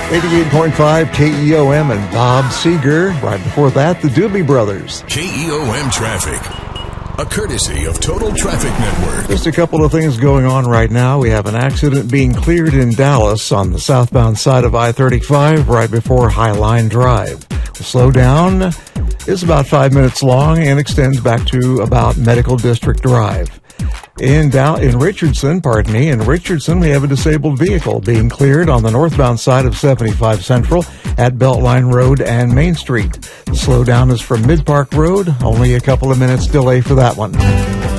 88.5 KEOM and Bob Seeger. Right before that, the Doobie Brothers. KEOM Traffic, a courtesy of Total Traffic Network. Just a couple of things going on right now. We have an accident being cleared in Dallas on the southbound side of I-35 right before Highline Drive. The slowdown is about 5 minutes long and extends back to about Medical District Drive. In Richardson, we have a disabled vehicle being cleared on the northbound side of 75 Central at Beltline Road and Main Street. The slowdown is from Mid Park Road, only a couple of minutes delay for that one.